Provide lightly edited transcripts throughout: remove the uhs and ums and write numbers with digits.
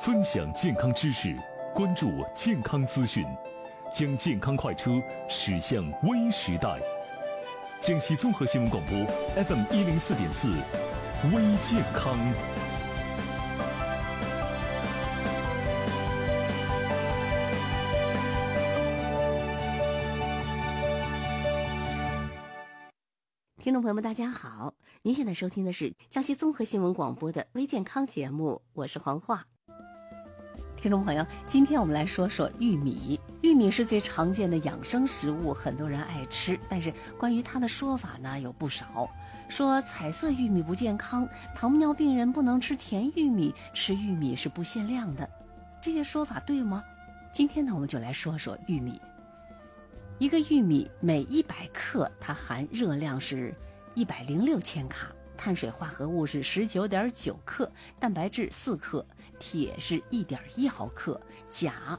分享健康知识，关注健康资讯，将健康快车驶向微时代。江西综合新闻广播 FM104.4，微健康。 听众朋友们，大家好，您现在收听的是江西综合新闻广播的微健康节目，我是黄华。听众朋友，今天我们来说说玉米。玉米是最常见的养生食物，很多人爱吃，但是关于它的说法呢有不少，说彩色玉米不健康，糖尿病人不能吃甜玉米，吃玉米是不限量的。这些说法对吗？今天呢，我们就来说说玉米。一个玉米每100克它含热量是106千卡，碳水化合物是19.9克，蛋白质4克，铁是1.1毫克，钾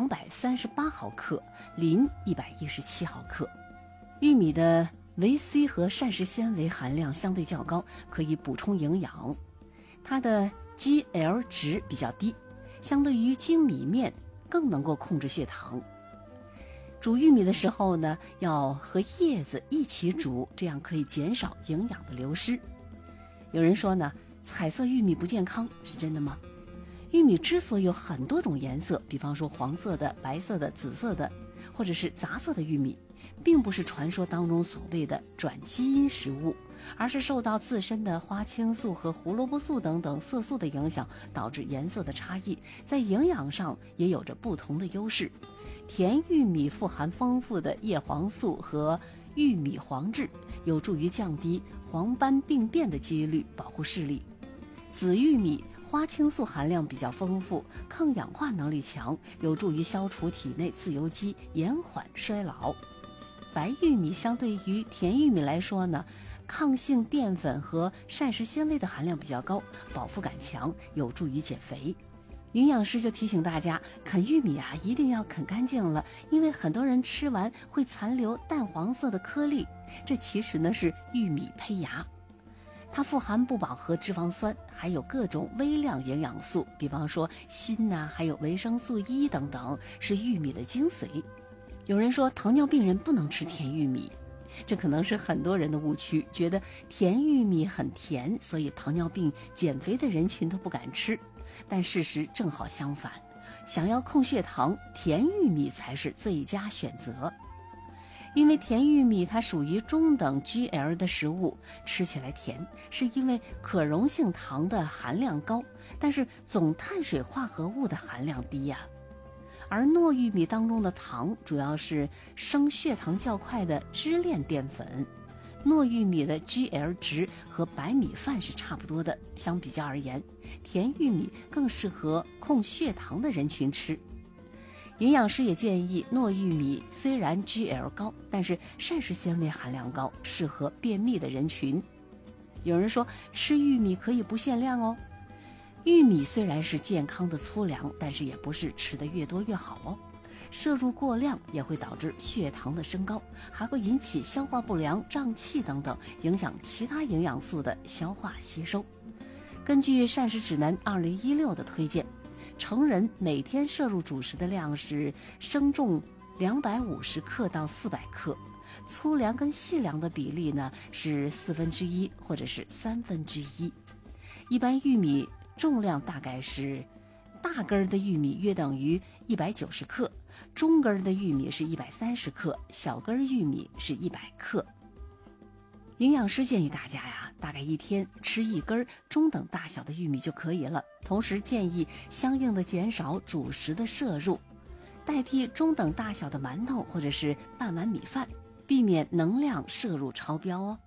238毫克，磷117毫克。玉米的维 C 和膳食纤维含量相对较高，可以补充营养。它的 GL 值比较低，相对于精米面更能够控制血糖。煮玉米的时候呢，要和叶子一起煮，这样可以减少营养的流失。有人说呢，彩色玉米不健康，是真的吗？玉米之所以有很多种颜色，比方说黄色的、白色的、紫色的，或者是杂色的玉米，并不是传说当中所谓的转基因食物，而是受到自身的花青素和胡萝卜素等等色素的影响，导致颜色的差异，在营养上也有着不同的优势。甜玉米富含丰富的叶黄素和玉米黄质，有助于降低黄斑病变的几率，保护视力。紫玉米花青素含量比较丰富，抗氧化能力强，有助于消除体内自由基，延缓衰老。白玉米相对于甜玉米来说呢，抗性淀粉和膳食纤维的含量比较高，饱腹感强，有助于减肥。营养师就提醒大家，啃玉米啊，一定要啃干净了，因为很多人吃完会残留淡黄色的颗粒，这其实呢是玉米胚芽。它富含不饱和脂肪酸，还有各种微量营养素，比方说锌啊，还有维生素 E 等等，是玉米的精髓。有人说糖尿病人不能吃甜玉米，这可能是很多人的误区，觉得甜玉米很甜，所以糖尿病减肥的人群都不敢吃。但事实正好相反，想要控血糖，甜玉米才是最佳选择。因为甜玉米它属于中等 GL 的食物，吃起来甜，是因为可溶性糖的含量高，但是总碳水化合物的含量低呀。而糯玉米当中的糖主要是升血糖较快的支链淀粉，糯玉米的 GL 值和白米饭是差不多的，相比较而言，甜玉米更适合控血糖的人群吃。营养师也建议，糯玉米虽然 GL 高，但是膳食纤维含量高，适合便秘的人群。有人说吃玉米可以不限量哦，玉米虽然是健康的粗粮，但是也不是吃得越多越好哦。摄入过量也会导致血糖的升高，还会引起消化不良、胀气等等，影响其他营养素的消化吸收。根据膳食指南2016的推荐，成人每天摄入主食的量是生重250克到400克，粗粮跟细粮的比例呢是1/4或者是1/3。一般玉米重量大概是大根的玉米约等于190克，中根的玉米是130克，小根玉米是100克。营养师建议大家呀，大概一天吃1根中等大小的玉米就可以了，同时建议相应的减少主食的摄入，代替中等大小的馒头或者是半碗米饭，避免能量摄入超标哦。